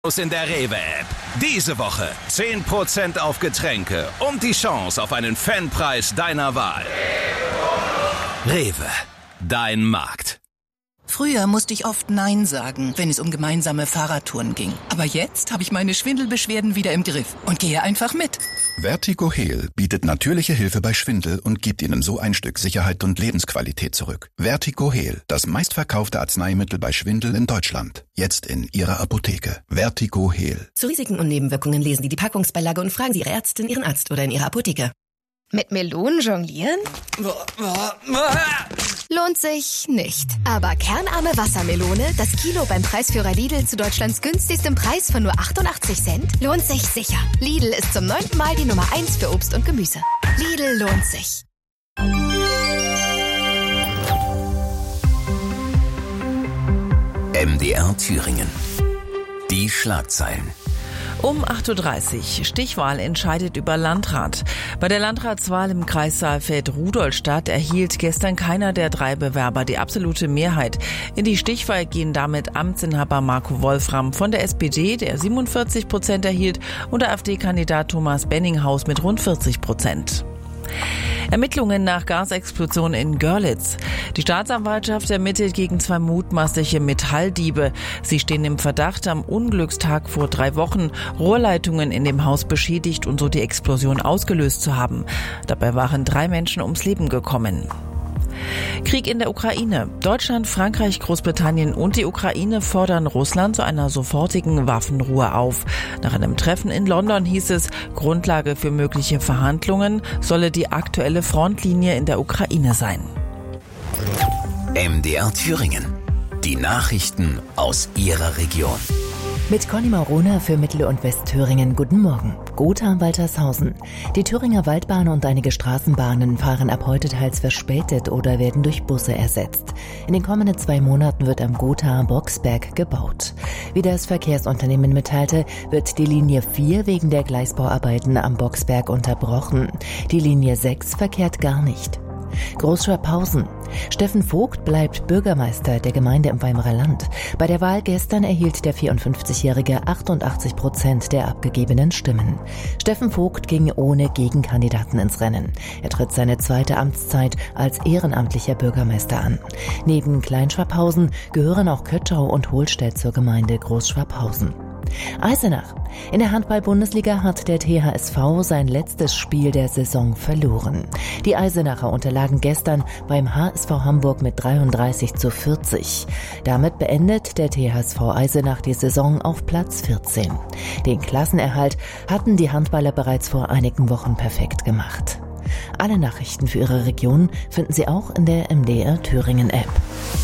In der Rewe-App. Diese Woche 10% auf Getränke und die Chance auf einen Fanpreis deiner Wahl. Rewe, dein Markt. Früher musste ich oft Nein sagen, wenn es um gemeinsame Fahrradtouren ging. Aber jetzt habe ich meine Schwindelbeschwerden wieder im Griff und gehe einfach mit. Vertigo Heal bietet natürliche Hilfe bei Schwindel und gibt Ihnen so ein Stück Sicherheit und Lebensqualität zurück. Vertigo Heal, das meistverkaufte Arzneimittel bei Schwindel in Deutschland. Jetzt in Ihrer Apotheke. Vertigo Heal. Zu Risiken und Nebenwirkungen lesen Sie die Packungsbeilage und fragen Sie Ihre Ärztin, Ihren Arzt oder in Ihrer Apotheke. Mit Melonen jonglieren? Lohnt sich nicht. Aber kernarme Wassermelone, das Kilo beim Preisführer Lidl zu Deutschlands günstigstem Preis von nur 88 Cent, lohnt sich sicher. Lidl ist zum 9. Mal die Nummer 1 für Obst und Gemüse. Lidl lohnt sich. MDR Thüringen. Die Schlagzeilen. Um 8.30 Uhr. Stichwahl entscheidet über Landrat. Bei der Landratswahl im Kreis Saalfeld-Rudolstadt erhielt gestern keiner der 3 Bewerber die absolute Mehrheit. In die Stichwahl gehen damit Amtsinhaber Marco Wolfram von der SPD, der 47% erhielt, und der AfD-Kandidat Thomas Benninghaus mit rund 40%. Ermittlungen nach Gasexplosion in Görlitz. Die Staatsanwaltschaft ermittelt gegen 2 mutmaßliche Metalldiebe. Sie stehen im Verdacht, am Unglückstag vor 3 Wochen Rohrleitungen in dem Haus beschädigt und so die Explosion ausgelöst zu haben. Dabei waren 3 Menschen ums Leben gekommen. Krieg in der Ukraine. Deutschland, Frankreich, Großbritannien und die Ukraine fordern Russland zu einer sofortigen Waffenruhe auf. Nach einem Treffen in London hieß es, Grundlage für mögliche Verhandlungen solle die aktuelle Frontlinie in der Ukraine sein. MDR Thüringen. Die Nachrichten aus Ihrer Region. Mit Conny Marona für Mittel- und Westthüringen. Guten Morgen. Gotha-Waltershausen. Die Thüringer Waldbahn und einige Straßenbahnen fahren ab heute teils verspätet oder werden durch Busse ersetzt. In den kommenden 2 Monaten wird am Gotha-Boxberg gebaut. Wie das Verkehrsunternehmen mitteilte, wird die Linie 4 wegen der Gleisbauarbeiten am Boxberg unterbrochen. Die Linie 6 verkehrt gar nicht. Großschwabhausen. Steffen Vogt bleibt Bürgermeister der Gemeinde im Weimarer Land. Bei der Wahl gestern erhielt der 54-Jährige 88% der abgegebenen Stimmen. Steffen Vogt ging ohne Gegenkandidaten ins Rennen. Er tritt seine 2. Amtszeit als ehrenamtlicher Bürgermeister an. Neben Kleinschwabhausen gehören auch Kötschau und Hohlstedt zur Gemeinde Großschwabhausen. Eisenach. In der Handball-Bundesliga hat der THSV sein letztes Spiel der Saison verloren. Die Eisenacher unterlagen gestern beim HSV Hamburg mit 33:40. Damit beendet der THSV Eisenach die Saison auf Platz 14. Den Klassenerhalt hatten die Handballer bereits vor einigen Wochen perfekt gemacht. Alle Nachrichten für Ihre Region finden Sie auch in der MDR Thüringen App.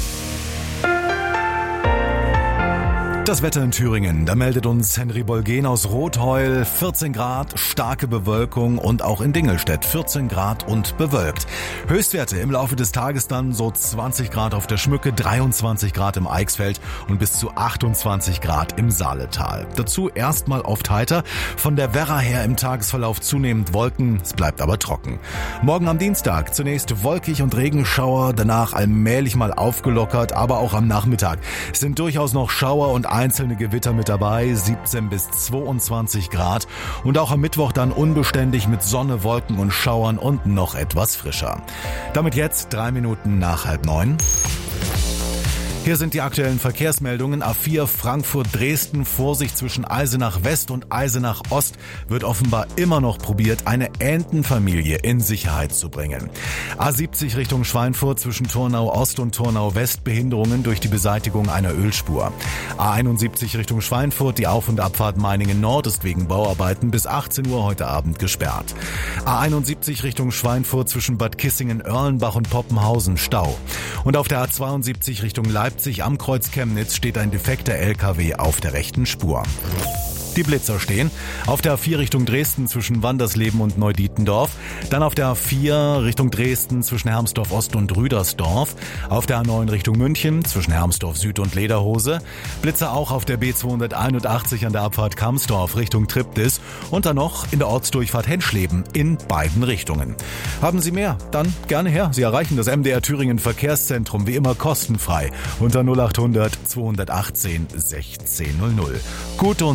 Das Wetter in Thüringen, da meldet uns Henry Bolgen aus Rotheul, 14 Grad, starke Bewölkung und auch in Dingelstedt 14 Grad und bewölkt. Höchstwerte im Laufe des Tages dann so 20 Grad auf der Schmücke, 23 Grad im Eichsfeld und bis zu 28 Grad im Saaletal. Dazu erstmal oft heiter, von der Werra her im Tagesverlauf zunehmend Wolken, es bleibt aber trocken. Morgen am Dienstag zunächst wolkig und Regenschauer, danach allmählich mal aufgelockert, aber auch am Nachmittag sind durchaus noch Schauer und einzelne Gewitter mit dabei, 17 bis 22 Grad und auch am Mittwoch dann unbeständig mit Sonne, Wolken und Schauern und noch etwas frischer. Damit jetzt 3 Minuten nach 8:30. Hier sind die aktuellen Verkehrsmeldungen. A4 Frankfurt-Dresden, Vorsicht zwischen Eisenach West und Eisenach Ost, wird offenbar immer noch probiert, eine Entenfamilie in Sicherheit zu bringen. A70 Richtung Schweinfurt zwischen Turnau Ost und Turnau West, Behinderungen durch die Beseitigung einer Ölspur. A71 Richtung Schweinfurt, die Auf- und Abfahrt Meiningen Nord ist wegen Bauarbeiten bis 18 Uhr heute Abend gesperrt. A71 Richtung Schweinfurt zwischen Bad Kissingen, Erlenbach und Poppenhausen, Stau. Und auf der A72 Richtung Leipzig am Kreuz Chemnitz steht ein defekter LKW auf der rechten Spur. Die Blitzer stehen auf der 4 Richtung Dresden zwischen Wandersleben und Neudietendorf, dann auf der 4 Richtung Dresden zwischen Hermsdorf Ost und Rüdersdorf, auf der 9 Richtung München zwischen Hermsdorf Süd und Lederhose, Blitzer auch auf der B281 an der Abfahrt Kamsdorf Richtung Triptis und dann noch in der Ortsdurchfahrt Henschleben in beiden Richtungen. Haben Sie mehr? Dann gerne her. Sie erreichen das MDR Thüringen Verkehrszentrum wie immer kostenfrei unter 0800 218 1600. Gute und